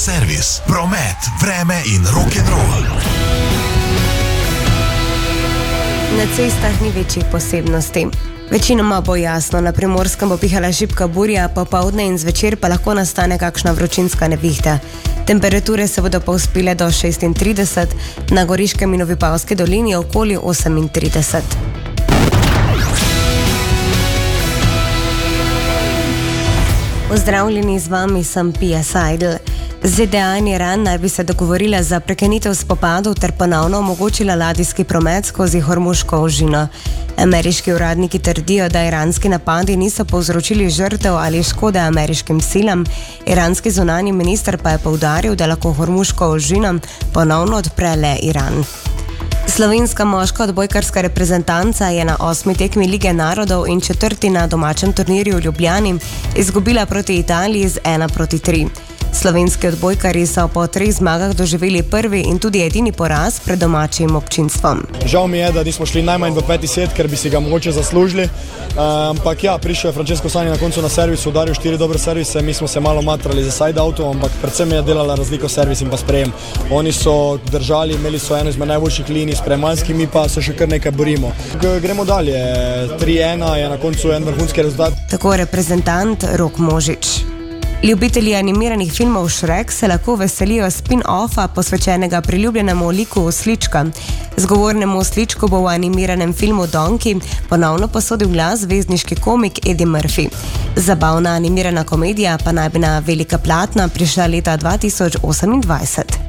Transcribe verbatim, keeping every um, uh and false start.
servis, promet, vreme in rock'n'roll. Na cestah ni večjih posebnosti. Večinoma bo jasno, na Primorskem bo pihala šibka burja, popoldne in zvečer pa lahko nastane kakšna vročinska nevihta. Temperature se bodo povzpele do šestintrideset, na Goriškem in Vipavski dolini okoli osemintrideset. Pozdravljeni, z vami sem Pia Seidel. Z D A in Iran naj bi se dogovorila za prekinitev spopadov ter ponovno omogočila ladijski promet skozi Hormuško ožino. Ameriški uradniki trdijo, da iranski napadi niso povzročili žrtev ali škode ameriškim silam. Iranski zunanji minister pa je poudaril, da lahko Hormuško ožino ponovno odpre le Iran. Slovenska moška odbojkarska reprezentanca je na osmi tekmi Lige narodov in četrti na domačem turnirju v Ljubljani izgubila proti Italiji z ena proti tri. Slovenski odbojkarji so po treh zmagah doživeli prvi in tudi edini poraz pred domačim občinstvom. Žal mi je, da nismo šli najmanj v peti set, ker bi si ga mogoče zaslužili. Ampak ja, prišel je Francesco Sani na koncu na servisu, udaril štiri dobre servise, mi smo se malo matrali za side autom, ampak predvsem je delala razliko servis in pa sprejem. Oni so držali, imeli so eno izmed najboljših linij s sprejemalskimi, mi pa se še kar nekaj borimo. Gremo dalje, tri ena je na koncu en vrhunski rezultat. Tako reprezentant Rok Možič. Ljubitelji animiranih filmov Shrek se lahko veselijo spin-offa posvečenega priljubljenemu liku Oslička. Zgovornemu Osličku bo v animiranem filmu Donkey ponovno posodil glas zvezdniški komik Eddie Murphy. Zabavna animirana komedija pa naj bi na velika platna prišla leta dva tisoč osemindvajset.